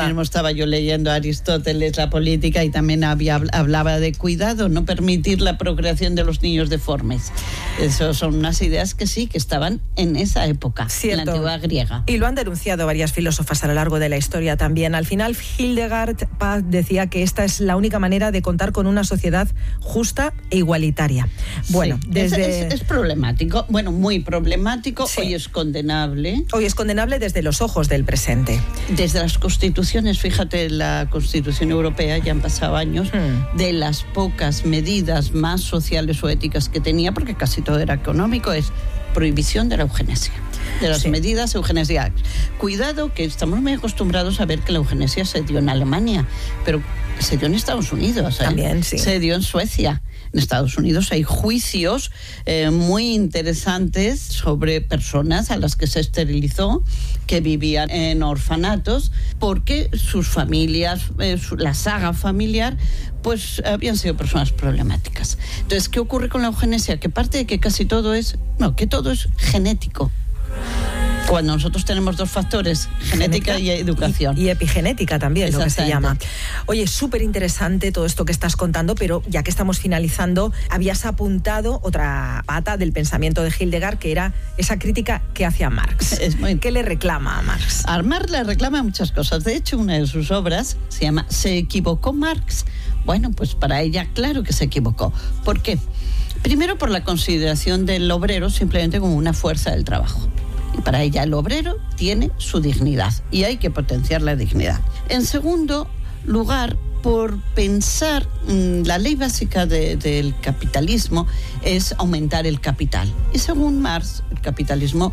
mismo estaba yo leyendo a Aristóteles, la política, y también hablaba de cuidado, no permitir la procreación de los niños deformes. Eso son unas ideas que sí, que estaban en esa época, cierto, en la antigua griega. Y lo han denunciado varias filósofas a lo largo de la historia también. Al final, Hildegard Paz decía que esta es la única manera de contar con una sociedad justa e igualitaria. Bueno, sí, desde... es problemático, bueno, muy problemático, sí. Hoy es condenable. Hoy es condenable desde los ojos del presente. Desde las constituciones, fíjate, la Constitución Europea, ya han pasado años, de las pocas medidas más sociales o éticas que tenía, porque casi todo era económico, es prohibición de la eugenesia, de las medidas eugenesias. Cuidado, que estamos muy acostumbrados a ver que la eugenesia se dio en Alemania, pero se dio en Estados Unidos, también, sí. Se dio en Suecia. En Estados Unidos hay juicios muy interesantes sobre personas a las que se esterilizó, que vivían en orfanatos, porque sus familias, la saga familiar, pues habían sido personas problemáticas. Entonces, ¿qué ocurre con la eugenesia? Que parte de que casi todo es, que todo es genético. Cuando nosotros tenemos dos factores, genética y educación. Y epigenética también, lo que se llama. Oye, súper interesante todo esto que estás contando, pero ya que estamos finalizando, habías apuntado otra pata del pensamiento de Hildegard, que era esa crítica que hacía Marx. ¿Qué le reclama a Marx? A Marx le reclama muchas cosas. De hecho, una de sus obras se llama ¿Se equivocó Marx? Bueno, pues para ella, claro que se equivocó. ¿Por qué? Primero, por la consideración del obrero simplemente como una fuerza del trabajo. Y para ella el obrero tiene su dignidad y hay que potenciar la dignidad. En segundo lugar, por pensar, la ley básica del capitalismo es aumentar el capital. Y según Marx, el capitalismo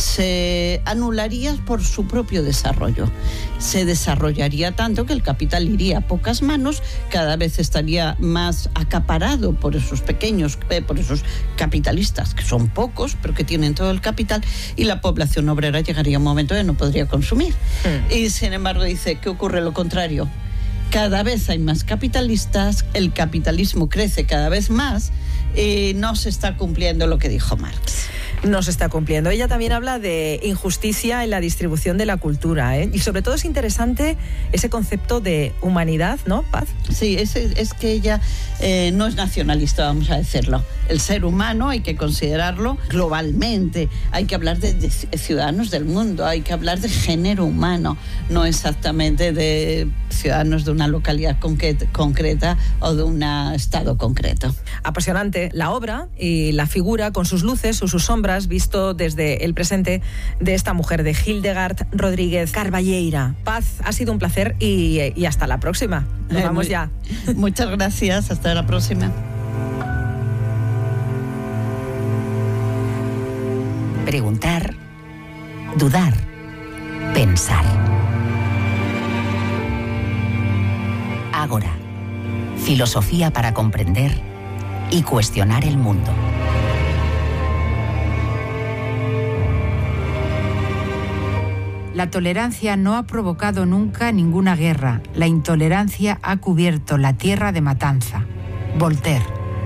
se anularía por su propio desarrollo. Se desarrollaría tanto que el capital iría a pocas manos, cada vez estaría más acaparado por esos pequeños, por esos capitalistas, que son pocos, pero que tienen todo el capital, y la población obrera llegaría a un momento en que no podría consumir. Y sin embargo dice que ocurre lo contrario. Cada vez hay más capitalistas, el capitalismo crece cada vez más y no se está cumpliendo lo que dijo Marx. No se está cumpliendo. Ella también habla de injusticia en la distribución de la cultura, ¿eh? Y sobre todo es interesante ese concepto de humanidad, ¿no, Paz? Sí, es que ella no es nacionalista, vamos a decirlo. El ser humano hay que considerarlo globalmente, hay que hablar de ciudadanos del mundo, hay que hablar de género humano, no exactamente de ciudadanos de una localidad concreta o de un estado concreto. Apasionante la obra y la figura con sus luces o sus sombras visto desde el presente de esta mujer, de Hildegard Rodríguez Carballeira. Paz, ha sido un placer y hasta la próxima. Nos vamos ya. Muchas gracias, hasta la próxima. Preguntar, dudar, pensar. Ágora, filosofía para comprender y cuestionar el mundo. La tolerancia no ha provocado nunca ninguna guerra. La intolerancia ha cubierto la tierra de matanza. Voltaire.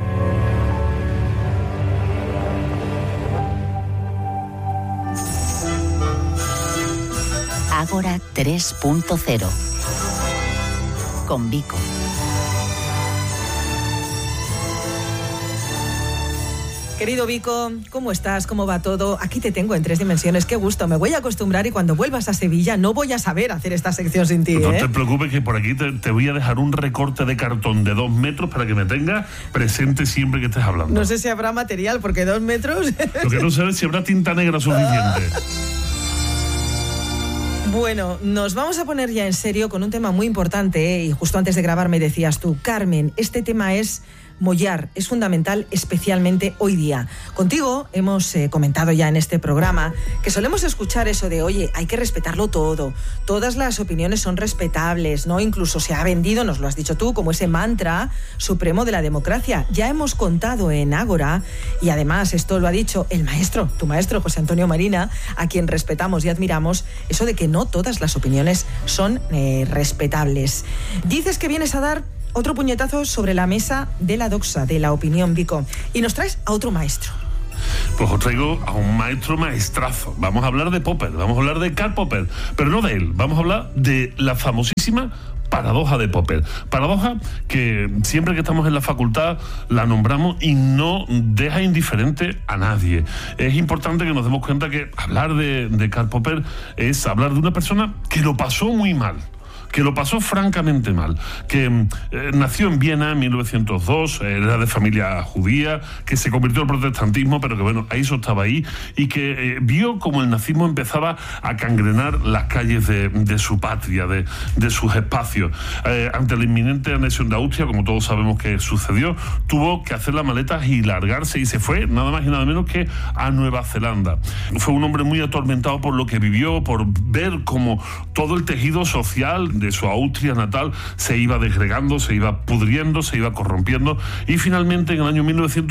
Ágora 3.0. Con Vico. Querido Vico, ¿cómo estás? ¿Cómo va todo? Aquí te tengo en 3 dimensiones. Qué gusto. Me voy a acostumbrar y cuando vuelvas a Sevilla no voy a saber hacer esta sección sin ti, ¿eh? No te preocupes, que por aquí te voy a dejar un recorte de cartón de 2 metros para que me tengas presente siempre que estés hablando. No sé si habrá material, porque 2 metros... Lo que no sé es si habrá tinta negra suficiente. Bueno, nos vamos a poner ya en serio con un tema muy importante, ¿eh? Y justo antes de grabar me decías tú, Carmen, este tema es mollar, es fundamental, especialmente hoy día. Contigo hemos comentado ya en este programa que solemos escuchar eso de, oye, hay que respetarlo todo, todas las opiniones son respetables, ¿no? Incluso se ha vendido, nos lo has dicho tú, como ese mantra supremo de la democracia. Ya hemos contado en Ágora, y además esto lo ha dicho el maestro, tu maestro José Antonio Marina, a quien respetamos y admiramos, eso de que no todas las opiniones son respetables. Dices que vienes a dar otro puñetazo sobre la mesa de la doxa, de la opinión, Vico. Y nos traes a otro maestro. Pues os traigo a un maestro maestrazo. Vamos a hablar de Popper, vamos a hablar de Karl Popper, pero no de él, vamos a hablar de la famosísima paradoja de Popper. Paradoja que siempre que estamos en la facultad la nombramos y no deja indiferente a nadie. Es importante que nos demos cuenta que hablar de Karl Popper es hablar de una persona que lo pasó muy mal, que lo pasó francamente mal, que nació en Viena en 1902, era de familia judía, que se convirtió al protestantismo, pero que bueno, eso estaba ahí, y que vio como el nazismo empezaba a gangrenar las calles de su patria, de sus espacios. Ante la inminente anexión de Austria, como todos sabemos que sucedió, tuvo que hacer las maletas y largarse, y se fue nada más y nada menos que a Nueva Zelanda. Fue un hombre muy atormentado por lo que vivió, por ver cómo todo el tejido social de su Austria natal se iba desgregando, se iba pudriendo, se iba corrompiendo, y finalmente en el año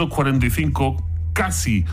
1945, casi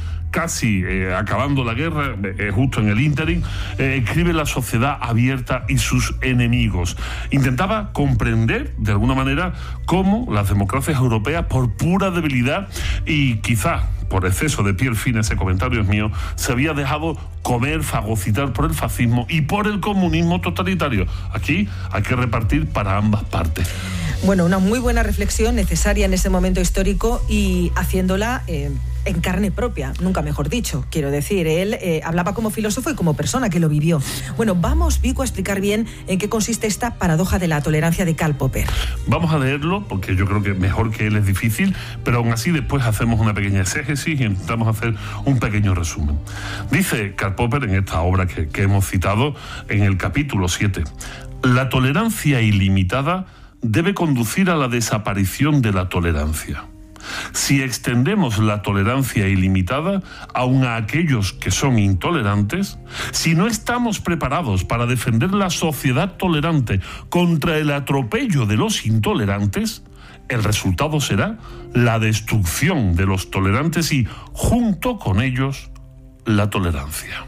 acabando la guerra, justo en el ínterin, escribe La sociedad abierta y sus enemigos. Intentaba comprender de alguna manera cómo las democracias europeas, por pura debilidad y quizá por exceso de piel fina, ese comentario es mío, se había dejado comer, fagocitar por el fascismo y por el comunismo totalitario. Aquí hay que repartir para ambas partes. Bueno, una muy buena reflexión, necesaria en ese momento histórico y haciéndola en carne propia, nunca mejor dicho. Quiero decir, él hablaba como filósofo y como persona que lo vivió. Bueno, vamos, Vico, a explicar bien en qué consiste esta paradoja de la tolerancia de Karl Popper. Vamos a leerlo, porque yo creo que mejor que él es difícil, pero aún así después hacemos una pequeña exégesis y intentamos hacer un pequeño resumen. Dice Karl Popper en esta obra que hemos citado en el capítulo 7, la tolerancia ilimitada debe conducir a la desaparición de la tolerancia. Si extendemos la tolerancia ilimitada aun a aquellos que son intolerantes, si no estamos preparados para defender la sociedad tolerante contra el atropello de los intolerantes, el resultado será la destrucción de los tolerantes y, junto con ellos, la tolerancia.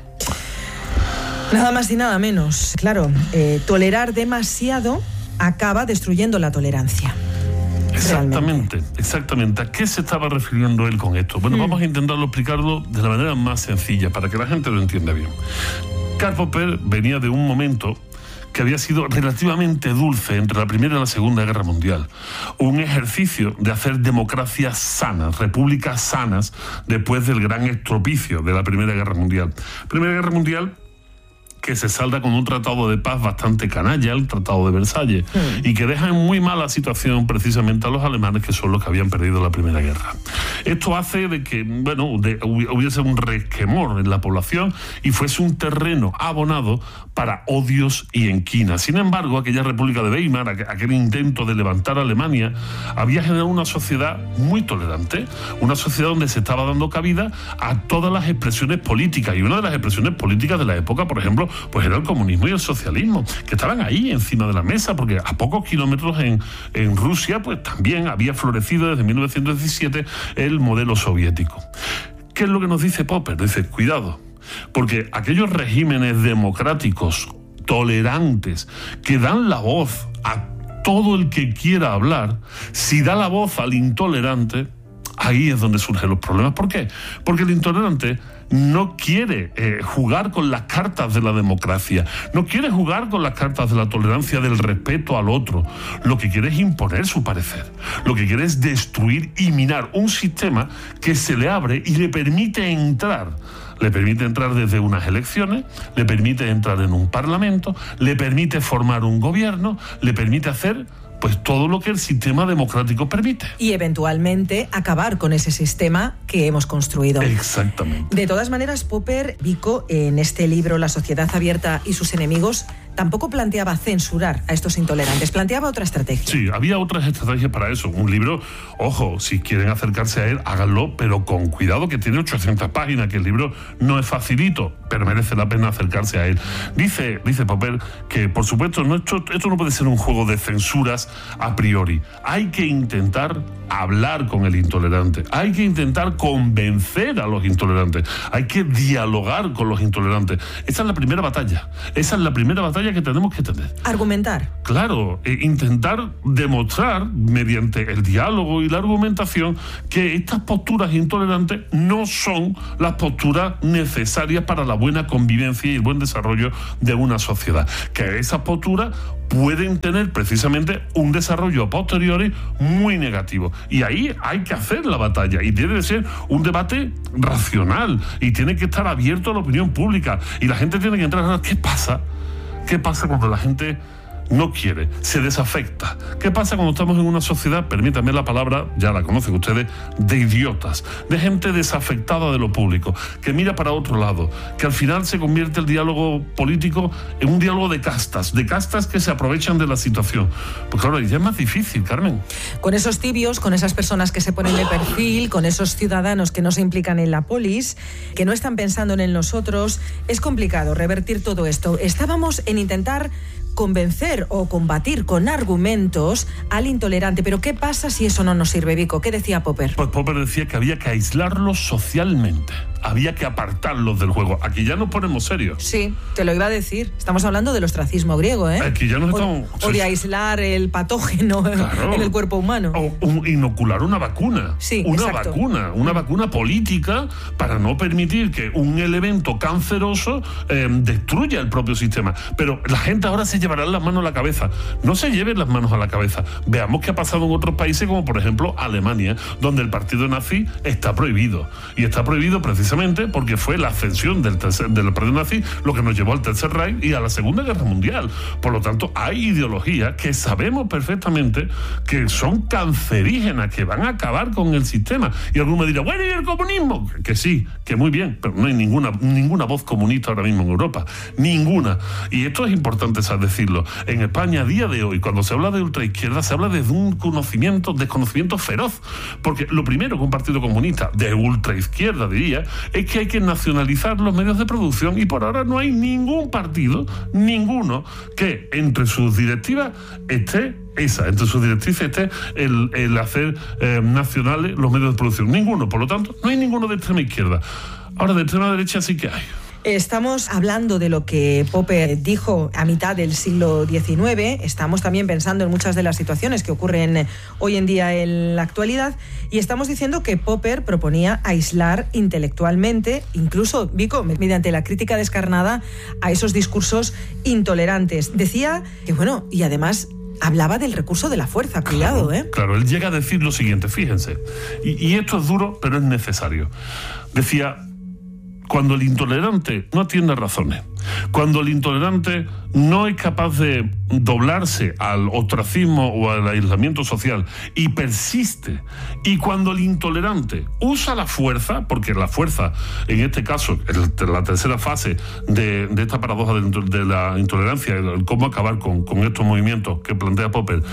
Nada más y nada menos. Claro, tolerar demasiado acaba destruyendo la tolerancia. Exactamente. ¿A qué se estaba refiriendo él con esto? Bueno, vamos a intentarlo explicarlo de la manera más sencilla para que la gente lo entienda bien. Karl Popper venía de un momento que había sido relativamente dulce entre la Primera y la Segunda Guerra Mundial. Un ejercicio de hacer democracias sanas, repúblicas sanas, después del gran estropicio de la Primera Guerra Mundial. Primera Guerra Mundial que se salda con un tratado de paz bastante canalla, el Tratado de Versalles, y que deja en muy mala situación precisamente a los alemanes, que son los que habían perdido la Primera Guerra. Esto hace de que, hubiese un resquemor en la población y fuese un terreno abonado para odios y enquinas. Sin embargo, aquella República de Weimar, aquel intento de levantar a Alemania, había generado una sociedad muy tolerante, una sociedad donde se estaba dando cabida a todas las expresiones políticas, y una de las expresiones políticas de la época, por ejemplo, pues era el comunismo y el socialismo, que estaban ahí encima de la mesa, porque a pocos kilómetros en Rusia pues también había florecido desde 1917 el modelo soviético. ¿Qué es lo que nos dice Popper? Dice, cuidado, porque aquellos regímenes democráticos, tolerantes, que dan la voz a todo el que quiera hablar, si da la voz al intolerante, ahí es donde surgen los problemas. ¿Por qué? Porque el intolerante no quiere jugar con las cartas de la democracia, no quiere jugar con las cartas de la tolerancia, del respeto al otro. Lo que quiere es imponer su parecer, lo que quiere es destruir y minar un sistema que se le abre y le permite entrar. Le permite entrar desde unas elecciones, le permite entrar en un parlamento, le permite formar un gobierno, le permite hacer pues todo lo que el sistema democrático permite. Y eventualmente acabar con ese sistema que hemos construido. Exactamente. De todas maneras, Popper, Vico, en este libro La sociedad abierta y sus enemigos, tampoco planteaba censurar a estos intolerantes, planteaba otra estrategia. Sí, había otras estrategias para eso. Un libro, ojo, si quieren acercarse a él, háganlo, pero con cuidado, que tiene 800 páginas, que el libro no es facilito, pero merece la pena acercarse a él. Dice Popper que, por supuesto, esto no puede ser un juego de censuras a priori. Hay que intentar hablar con el intolerante, hay que intentar convencer a los intolerantes, hay que dialogar con los intolerantes. Esa es la primera batalla. Esa es la primera batalla batalla que tenemos que tener. Argumentar. Claro, intentar demostrar mediante el diálogo y la argumentación que estas posturas intolerantes no son las posturas necesarias para la buena convivencia y el buen desarrollo de una sociedad. Que esas posturas pueden tener precisamente un desarrollo a posteriori muy negativo. Y ahí hay que hacer la batalla. Y tiene que ser un debate racional. Y tiene que estar abierto a la opinión pública. Y la gente tiene que entrar. ¿Qué pasa? ¿Qué pasa cuando la gente no quiere, se desafecta? ¿Qué pasa cuando estamos en una sociedad, permítanme la palabra, ya la conocen ustedes, de idiotas, de gente desafectada de lo público, que mira para otro lado, que al final se convierte el diálogo político en un diálogo de castas que se aprovechan de la situación? Pues claro, ya es más difícil, Carmen. Con esos tibios, con esas personas que se ponen de perfil, con esos ciudadanos que no se implican en la polis, que no están pensando en nosotros, es complicado revertir todo esto. Estábamos en intentar convencer o combatir con argumentos al intolerante. Pero ¿qué pasa si eso no nos sirve, Vico? ¿Qué decía Popper? Pues Popper decía que había que aislarlos socialmente, había que apartarlos del juego. Aquí ya nos ponemos serios. Sí, te lo iba a decir. Estamos hablando del ostracismo griego, ¿eh? Aquí ya nos estamos... O de aislar el patógeno, claro, en el cuerpo humano. O inocular una vacuna. Sí, una exacto. Una vacuna política para no permitir que un elemento canceroso destruya el propio sistema. Pero la gente ahora se llevará las manos a la cabeza. No se lleven las manos a la cabeza. Veamos qué ha pasado en otros países, como por ejemplo Alemania, donde el partido nazi está prohibido. Y está prohibido precisamente porque fue la ascensión del partido nazi lo que nos llevó al Tercer Reich y a la Segunda Guerra Mundial. Por lo tanto, hay ideologías que sabemos perfectamente que son cancerígenas, que van a acabar con el sistema. Y alguno me dirá, bueno, ¿y el comunismo? Que sí, que muy bien, pero no hay ninguna voz comunista ahora mismo en Europa. Ninguna. Y esto es importante decirlo. En España, a día de hoy, cuando se habla de ultraizquierda, se habla desde un desconocimiento feroz. Porque lo primero que un partido comunista de ultraizquierda diría es que hay que nacionalizar los medios de producción, y por ahora no hay ningún partido, ninguno, que entre sus directivas esté entre sus directrices esté el hacer nacionales los medios de producción. Ninguno. Por lo tanto, no hay ninguno de extrema izquierda. Ahora, de extrema derecha sí que hay. Estamos hablando de lo que Popper dijo a mitad del siglo XIX. Estamos también pensando en muchas de las situaciones que ocurren hoy en día en la actualidad, y estamos diciendo que Popper proponía aislar intelectualmente, incluso, Vico, mediante la crítica descarnada a esos discursos intolerantes. Decía que, bueno, y además hablaba del recurso de la fuerza. Cuidado, claro, Claro, él llega a decir lo siguiente, fíjense, y esto es duro, pero es necesario. Decía: cuando el intolerante no atiende razones, cuando el intolerante no es capaz de doblarse al ostracismo o al aislamiento social y persiste, y cuando el intolerante usa la fuerza, porque la fuerza, en este caso, la tercera fase de esta paradoja de la intolerancia, el cómo acabar con estos movimientos que plantea Popper,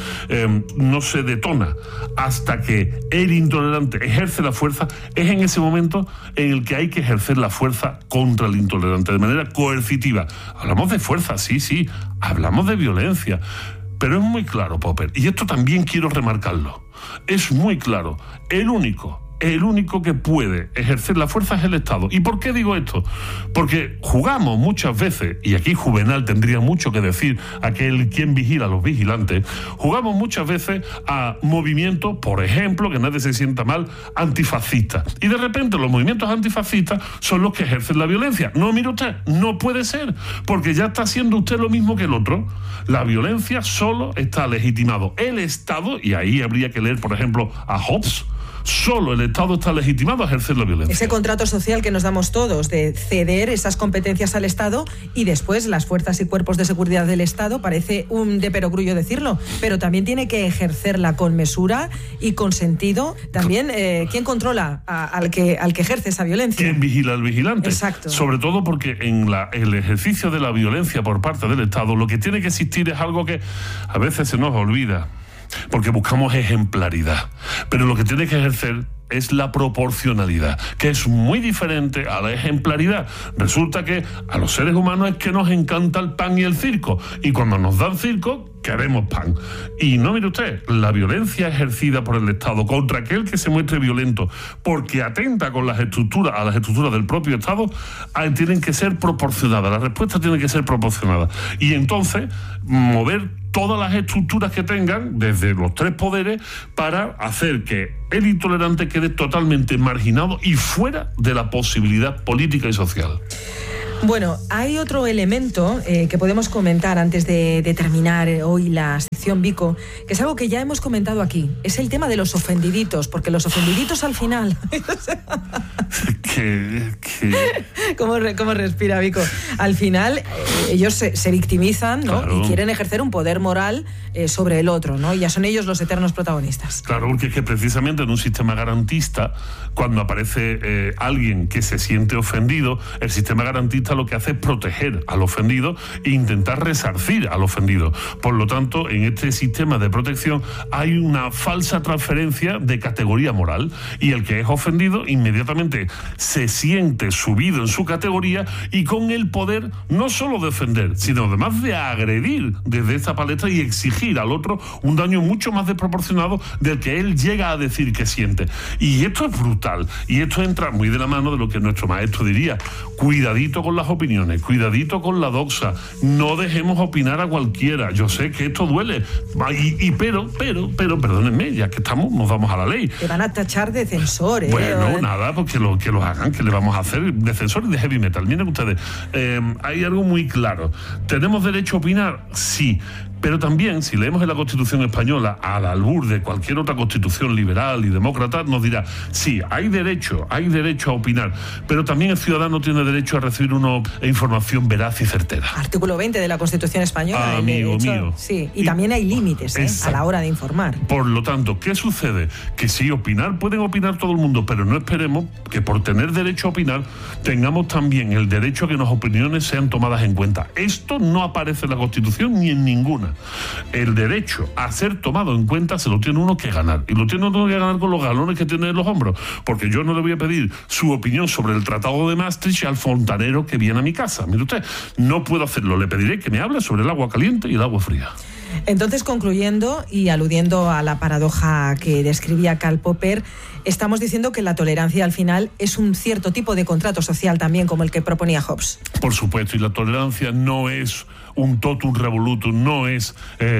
no se detona hasta que el intolerante ejerce la fuerza, es en ese momento en el que hay que ejercer la fuerza contra el intolerante, de manera coercitiva. Hablamos de fuerza, sí, hablamos de violencia, pero es muy claro, Popper, y esto también quiero remarcarlo, es muy claro, el único que puede ejercer la fuerza es el Estado. ¿Y por qué digo esto? Porque jugamos muchas veces, y aquí Juvenal tendría mucho que decir, aquel quien vigila a los vigilantes, jugamos muchas veces a movimientos, por ejemplo, que nadie se sienta mal, antifascistas. Y de repente los movimientos antifascistas son los que ejercen la violencia. No, mire usted, no puede ser, porque ya está haciendo usted lo mismo que el otro. La violencia solo está legitimado el Estado, y ahí habría que leer, por ejemplo, a Hobbes. Solo el Estado está legitimado a ejercer la violencia. Ese contrato social que nos damos todos de ceder esas competencias al Estado, y después las fuerzas y cuerpos de seguridad del Estado, parece un de perogrullo decirlo, pero también tiene que ejercerla con mesura y con sentido. También, ¿quién controla al que ejerce esa violencia? ¿Quién vigila al vigilante? Exacto. Sobre todo porque en el ejercicio de la violencia por parte del Estado, lo que tiene que existir es algo que a veces se nos olvida, porque buscamos ejemplaridad. Pero lo que tiene que ejercer es la proporcionalidad, que es muy diferente a la ejemplaridad. Resulta que a los seres humanos es que nos encanta el pan y el circo, y cuando nos dan circo queremos pan. Y no, mire usted, la violencia ejercida por el Estado contra aquel que se muestre violento porque atenta con a las estructuras del propio Estado, tienen que ser proporcionadas. La respuesta tiene que ser proporcionada. Y entonces mover todas las estructuras que tengan, desde los tres poderes, para hacer que el intolerante quede totalmente marginado y fuera de la posibilidad política y social. Bueno, hay otro elemento que podemos comentar antes de terminar hoy la sección, Vico, que es algo que ya hemos comentado aquí. Es el tema de los ofendiditos, porque los ofendiditos al final... ¿Cómo respira, Vico? Al final ellos se victimizan, ¿no? Claro. Y quieren ejercer un poder moral sobre el otro, ¿no? Y ya son ellos los eternos protagonistas. Claro, porque es que precisamente en un sistema garantista, cuando aparece alguien que se siente ofendido, el sistema garantista lo que hace es proteger al ofendido e intentar resarcir al ofendido. Por lo tanto, en este sistema de protección hay una falsa transferencia de categoría moral, y el que es ofendido inmediatamente se siente subido en su categoría y con el poder no solo de ofender, sino además de agredir desde esta palestra y exigir al otro un daño mucho más desproporcionado del que él llega a decir que siente. Y esto es brutal, y esto entra muy de la mano de lo que nuestro maestro diría: cuidadito con las opiniones, cuidadito con la doxa, no dejemos opinar a cualquiera. Yo sé que esto duele, pero, perdónenme, ya que estamos, nos vamos a la ley. Te van a tachar de censores. Bueno, nada, pues que lo hagan, que le vamos a hacer de censores de heavy metal. Miren ustedes, hay algo muy claro. ¿Tenemos derecho a opinar? Sí. Pero también, si leemos en la Constitución española, al albur de cualquier otra constitución liberal y demócrata, nos dirá, sí, hay derecho a opinar, pero también el ciudadano tiene derecho a recibir una información veraz y certera. Artículo 20 de la Constitución española. Amigo mío. Sí, y también hay límites a la hora de informar. Por lo tanto, ¿qué sucede? Que sí, pueden opinar todo el mundo, pero no esperemos que por tener derecho a opinar tengamos también el derecho a que nuestras opiniones sean tomadas en cuenta. Esto no aparece en la Constitución ni en ninguna. El derecho a ser tomado en cuenta se lo tiene uno que ganar, y lo tiene uno que ganar con los galones que tiene en los hombros, porque yo no le voy a pedir su opinión sobre el Tratado de Maastricht al fontanero que viene a mi casa. Mire usted, no puedo hacerlo. Le pediré que me hable sobre el agua caliente y el agua fría. Entonces, concluyendo y aludiendo a la paradoja que describía Karl Popper, estamos diciendo que la tolerancia al final es un cierto tipo de contrato social también, como el que proponía Hobbes. Por supuesto, y la tolerancia no es un totum revolutum, no es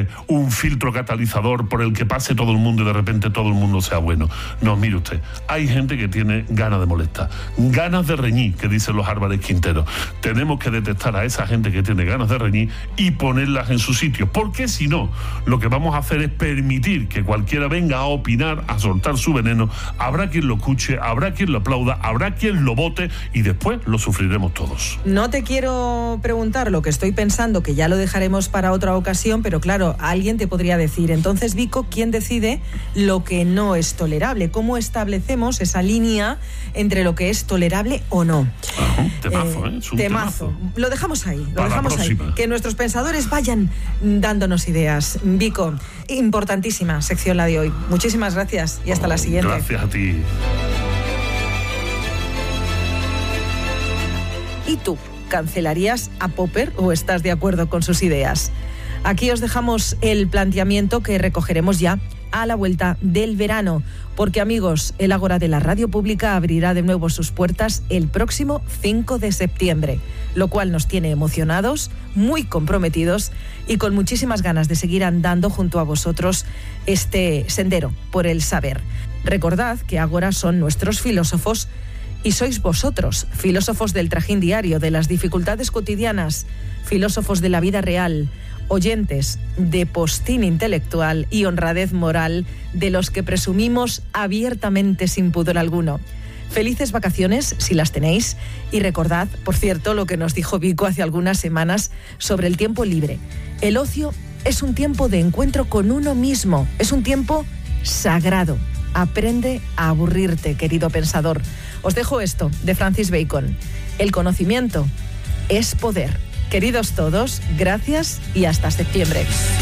un filtro catalizador por el que pase todo el mundo y de repente todo el mundo sea bueno. No, mire usted, hay gente que tiene ganas de molestar, ganas de reñir, que dicen los Álvarez Quintero. Tenemos que detectar a esa gente que tiene ganas de reñir y ponerlas en su sitio, porque si no, lo que vamos a hacer es permitir que cualquiera venga a opinar, a soltar su veneno. Habrá quien lo escuche, habrá quien lo aplauda, habrá quien lo vote, y después lo sufriremos todos. No te quiero preguntar lo que estoy pensando, que ya lo dejaremos para otra ocasión, pero claro, alguien te podría decir, entonces, Vico, ¿quién decide lo que no es tolerable? ¿Cómo establecemos esa línea entre lo que es tolerable o no? Temazo, es un temazo. Lo dejamos ahí, que nuestros pensadores vayan dándonos ideas. Vico, importantísima sección la de hoy. Muchísimas gracias y hasta la siguiente. Gracias a ti. ¿Y tú? ¿Cancelarías a Popper o estás de acuerdo con sus ideas? Aquí os dejamos el planteamiento que recogeremos ya a la vuelta del verano, porque, amigos, el Ágora de la Radio Pública abrirá de nuevo sus puertas el próximo 5 de septiembre, lo cual nos tiene emocionados, muy comprometidos y con muchísimas ganas de seguir andando junto a vosotros este sendero por el saber. Recordad que Ágora son nuestros filósofos y sois vosotros, filósofos del trajín diario, de las dificultades cotidianas, filósofos de la vida real, oyentes de postín intelectual y honradez moral de los que presumimos abiertamente sin pudor alguno. Felices vacaciones, si las tenéis, y recordad, por cierto, lo que nos dijo Vico hace algunas semanas sobre el tiempo libre. El ocio es un tiempo de encuentro con uno mismo, es un tiempo sagrado. Aprende a aburrirte, querido pensador. Os dejo esto de Francis Bacon. El conocimiento es poder. Queridos todos, gracias y hasta septiembre.